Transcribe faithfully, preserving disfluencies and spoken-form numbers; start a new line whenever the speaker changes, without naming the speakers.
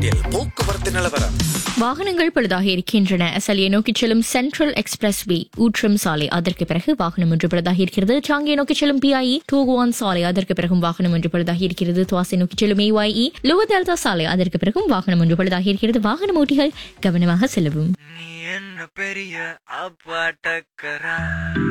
எட்டில் போக்குவரத்து நிலவரம்.
வாகனங்கள் பழுதாக இருக்கின்றன. அசலியை நோக்கி செல்லும் சென்ட்ரல் எக்ஸ்பிரஸ் வே ஊற்றம் சாலை, அதற்கு பிறகு வாகனம் ஒன்று பழுதாக இருக்கிறது. சாங்கியை நோக்கி செல்லும் பிஐஇ டூகுவான் சாலை, அதற்கு பிறகும் வாகனம் ஒன்று பழுதாக இருக்கிறது. துவாசை நோக்கி செல்லும் ஏஒய்இ லோவர் டெல்டா சாலை, அதற்கு பிறகும் வாகனம் ஒன்று பழுதாக இருக்கிறது. வாகன ஓட்டிகள் கவனமாக செல்லவும்.
நீ என்ன பெரிய அப்பாட்டக்கரா